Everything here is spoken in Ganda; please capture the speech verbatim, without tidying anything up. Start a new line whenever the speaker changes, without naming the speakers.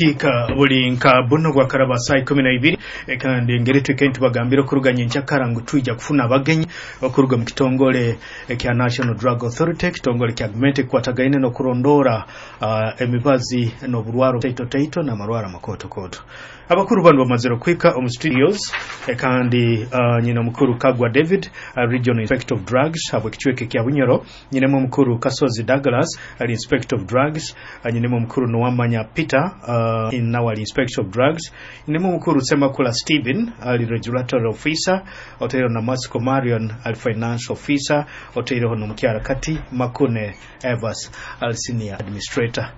Chika buli nka buno gwa karaba saa kumi na ibiri kandi ngeri twekenti bagambira kuruganya nchakara ngo tujja kufuna abagenyi okuruga mu kitongole ekya National Drug Authority kitongole kya government kwatagaine no kurondora uh, emibazi no bulwaro taito taito na marwara makoto koto abakuru bandu bamazero kwika omu studios kandi uh, nyina mukuru Kagwa David uh, Regional Inspector of Drugs abo kichweke kya Bunyoro nyina mukuru Kasozi Douglas uh, Inspector of Drugs uh, nyina mukuru Nwamanya Peter uh, in our Inspector of Drugs nyina mukuru Semakula Stephen uh, Regulatory Officer otero na Masco Marion uh, Financial Officer otero no mukyara kati Makune Evans uh, Senior Administrator